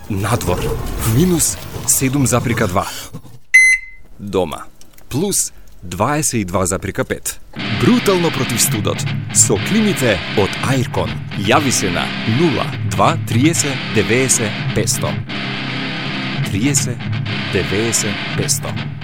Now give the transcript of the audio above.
Надвор минус 7,2. Дома плюс 22,5. Брутално против студот со климите од Aircon. Јави се на 02 30 90 500. 30 90 500.